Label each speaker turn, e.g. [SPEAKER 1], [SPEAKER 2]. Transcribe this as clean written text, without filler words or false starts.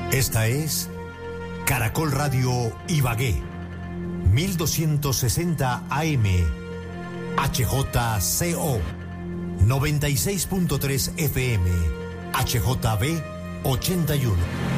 [SPEAKER 1] Esta es Caracol Radio Ibagué, 1260 AM, HJCO, 96.3 FM, HJB 81.